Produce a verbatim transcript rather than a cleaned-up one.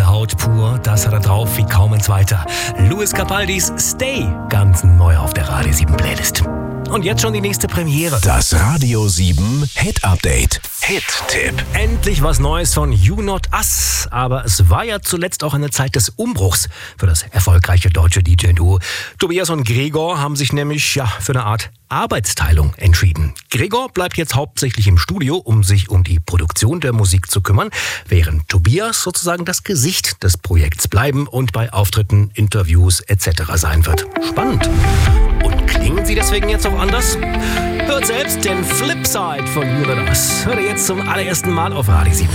Gänsehaut pur, das hat er drauf wie kaum ein zweiter. Lewis Capaldis Stay, ganz neu auf der Radio sieben Playlist. Und jetzt schon die nächste Premiere. Das Radio sieben Hit Update. Hit-Tipp. Endlich was Neues von You Not Us. Aber es war ja zuletzt auch eine Zeit des Umbruchs für das erfolgreiche deutsche D J-Duo. Tobias und Gregor haben sich nämlich ja für eine Art Arbeitsteilung entschieden. Gregor bleibt jetzt hauptsächlich im Studio, um sich um die Produktion der Musik zu kümmern, während Tobias sozusagen das Gesicht des Projekts bleiben und bei Auftritten, Interviews et cetera sein wird. Spannend. Und klingen sie deswegen jetzt auch anders? Hört selbst den Flipside von You Not Us. Hört ihr jetzt zum allerersten Mal auf Radio sieben.